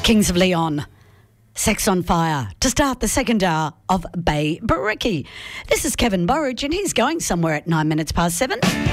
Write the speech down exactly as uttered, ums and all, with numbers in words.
Kings of Leon, Sex on Fire, to start the second hour of Bay Bariki. This is Kevin Burridge and he's going somewhere at nine minutes past seven.